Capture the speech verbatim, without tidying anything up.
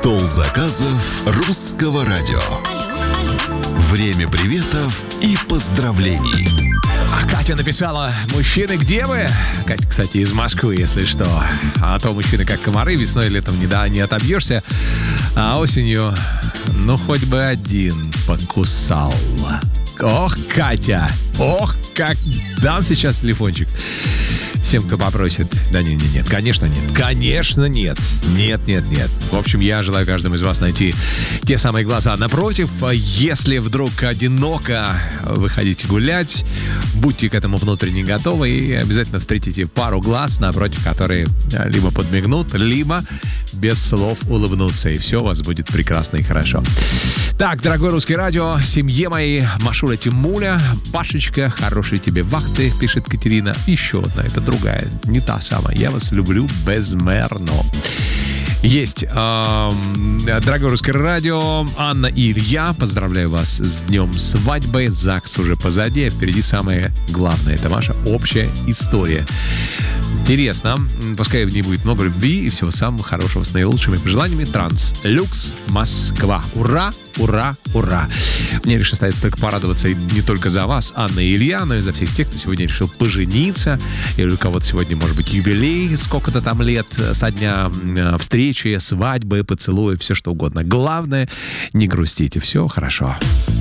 Стол заказов Русского радио. Время приветов и поздравлений. А Катя написала: мужчины, где вы? Катя, кстати, из Москвы, если что. А то мужчины как комары, весной и летом не, да, не отобьешься, а осенью, ну, хоть бы один покусал. Ох, Катя, ох, как дам сейчас телефончик всем, кто попросит. Да нет, нет, нет, конечно нет, конечно нет, нет, нет, нет. В общем, я желаю каждому из вас найти те самые глаза напротив. Если вдруг одиноко выходите гулять, будьте к этому внутренне готовы и обязательно встретите пару глаз напротив, которые либо подмигнут, либо без слов улыбнутся, и все у вас будет прекрасно и хорошо. Так, дорогой Русский радио, семье моей, Машуля, Тимуля, Пашечка, хорошей тебе вахты, пишет Катерина. Еще одна, это другая, не та самая. Я вас люблю безмерно. Есть. Эм, дорогое Русское радио, Анна и Илья, поздравляю вас с днем свадьбы. ЗАГС уже позади, а впереди самое главное. Это ваша общая история. Интересно. Пускай в ней будет много любви и всего самого хорошего. С наилучшими пожеланиями. Транслюкс, Москва. Ура, ура, ура. Мне лишь остается только порадоваться не только за вас, Анна и Илья, но и за всех тех, кто сегодня решил пожениться. Или у кого-то сегодня, может быть, юбилей, сколько-то там лет со дня встречи, свадьбы, поцелуя, все что угодно. Главное, не грустите. Все хорошо.